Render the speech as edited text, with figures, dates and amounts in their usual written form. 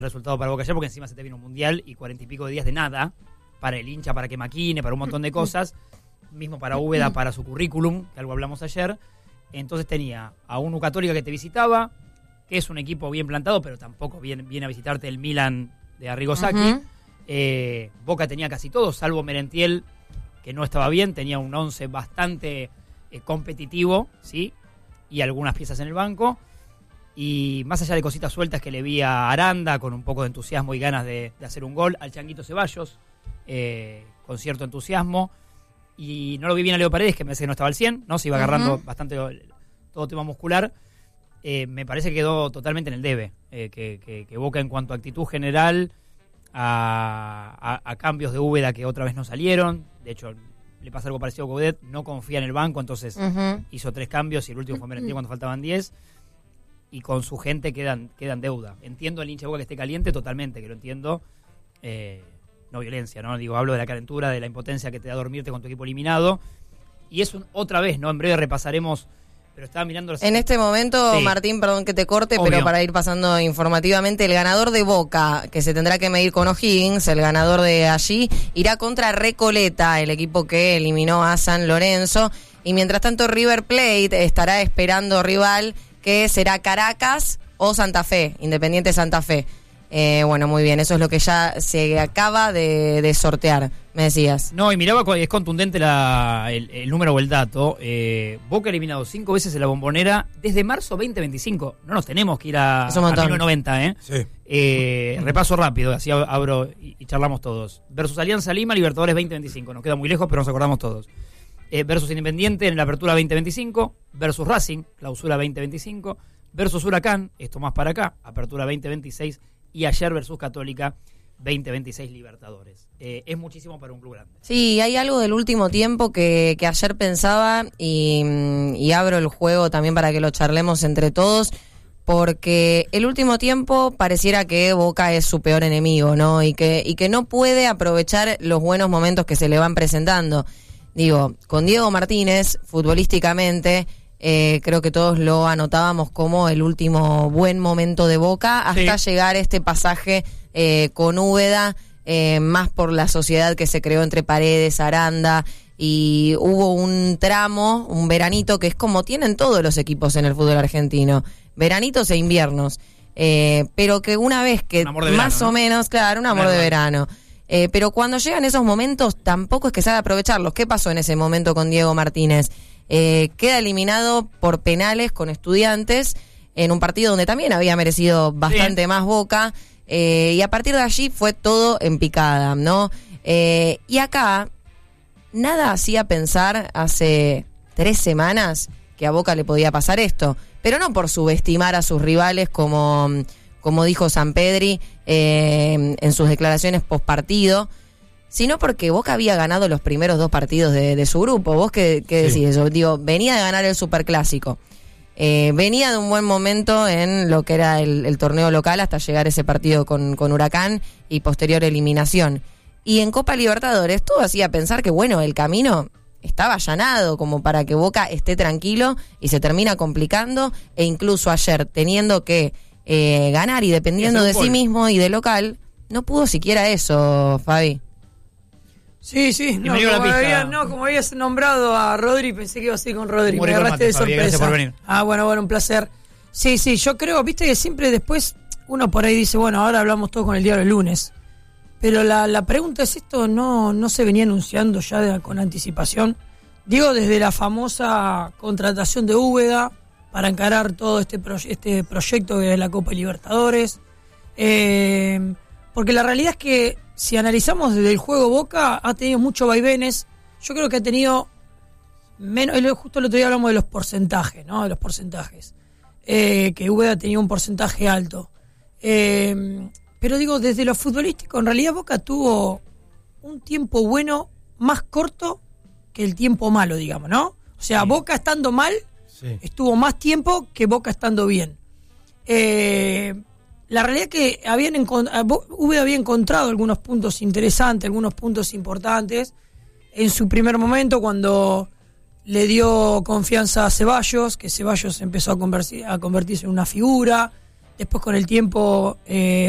resultado para Boca ayer, porque encima se te vino un mundial y 40 y pico de días de nada para el hincha, para que maquine, para un montón de cosas, mismo para Úbeda, para su currículum, que algo hablamos ayer. Entonces tenía a un Católica que te visitaba, que es un equipo bien plantado, pero tampoco viene a visitarte el Milan de Arrigo Sacchi. Boca tenía casi todo, salvo Merentiel, que no estaba bien, tenía un 11 bastante competitivo, ¿sí? Y algunas piezas en el banco. Y más allá de cositas sueltas que le vi a Aranda, con un poco de entusiasmo y ganas de hacer un gol, al Changuito Ceballos, con cierto entusiasmo. Y no lo vi bien a Leo Paredes, que me parece que no estaba al 100, ¿no? Se iba agarrando bastante todo tema muscular. Me parece que quedó totalmente en el debe. Que Boca, en cuanto a actitud general, a cambios de Úbeda que otra vez no salieron. De hecho, le pasa algo parecido a Coudet, no confía en el banco, entonces hizo 3 cambios y el último fue Merentiel cuando faltaban 10. Y con su gente quedan deuda. Entiendo el hincha de Boca que esté caliente, totalmente, que lo entiendo. No violencia, ¿no? Digo, hablo de la calentura, de la impotencia que te da dormirte con tu equipo eliminado. Y es otra vez, ¿no? En breve repasaremos, pero estaba mirando... En este momento, sí. Martín, perdón que te corte, obvio, pero para ir pasando informativamente, el ganador de Boca, que se tendrá que medir con O'Higgins, el ganador de allí, irá contra Recoleta, el equipo que eliminó a San Lorenzo. Y mientras tanto, River Plate estará esperando rival, que será Caracas o Santa Fe, Independiente Santa Fe. Bueno, muy bien, eso es lo que ya se acaba de sortear, me decías. No, y miraba, es contundente el número o el dato. Boca eliminado 5 veces en la Bombonera desde marzo 2025. No nos tenemos que ir a 1990, ¿eh? Sí. Repaso rápido, así abro y charlamos todos. Versus Alianza Lima, Libertadores 2025. Nos queda muy lejos, pero nos acordamos todos. Versus Independiente en la Apertura 2025. Versus Racing, Clausura 2025. Versus Huracán, esto más para acá, Apertura 2026. Y ayer versus Católica 2026 Libertadores. Es muchísimo para un club grande. Sí, hay algo del último tiempo que ayer pensaba y abro el juego también para que lo charlemos entre todos, porque el último tiempo pareciera que Boca es su peor enemigo, ¿no? Y que no puede aprovechar los buenos momentos que se le van presentando. Digo, con Diego Martínez, futbolísticamente... creo que todos lo anotábamos como el último buen momento de Boca hasta llegar este pasaje con Úbeda, más por la sociedad que se creó entre Paredes, Aranda, y hubo un tramo, un veranito, que es como tienen todos los equipos en el fútbol argentino, veranitos e inviernos, pero que una vez que verano, más o menos, claro, un amor de verano, pero cuando llegan esos momentos tampoco es que sabe aprovecharlos. ¿Qué pasó en ese momento con Diego Martínez? Queda eliminado por penales con Estudiantes en un partido donde también había merecido bastante más Boca, y a partir de allí fue todo en picada, ¿no? Y acá nada hacía pensar hace 3 semanas que a Boca le podía pasar esto, pero no por subestimar a sus rivales como dijo Sampedri en sus declaraciones postpartido, sino porque Boca había ganado los primeros 2 partidos de su grupo. ¿Vos qué decís eso? Digo, venía de ganar el Superclásico, venía de un buen momento en lo que era el torneo local hasta llegar ese partido con Huracán y posterior eliminación. Y en Copa Libertadores todo hacía pensar que, bueno, el camino estaba allanado como para que Boca esté tranquilo, y se termina complicando, e incluso ayer, teniendo que ganar y dependiendo de sí mismo y de local, no pudo siquiera eso, Fabi. Sí, como habías nombrado a Rodri, pensé que iba a seguir con Rodri, me agarraste de sorpresa. Gracias por venir. Bueno, un placer. Sí, yo creo, viste que siempre después uno por ahí dice, bueno, ahora hablamos todo con el diario el lunes, pero la pregunta es, ¿esto no se venía anunciando ya con anticipación? Digo, desde la famosa contratación de Úbeda para encarar todo este proyecto que es la Copa Libertadores, porque la realidad es que si analizamos desde el juego, Boca ha tenido muchos vaivenes. Yo creo que ha tenido menos. Justo el otro día hablamos de los porcentajes, ¿no? De los porcentajes. Que Úbeda tenía un porcentaje alto. Pero digo, desde lo futbolístico, en realidad Boca tuvo un tiempo bueno más corto que el tiempo malo, digamos, ¿no? O sea, Boca estando mal, estuvo más tiempo que Boca estando bien. La realidad es que Úbeda había encontrado algunos puntos interesantes, algunos puntos importantes en su primer momento, cuando le dio confianza a Ceballos, que Ceballos empezó a convertirse en una figura. Después, con el tiempo,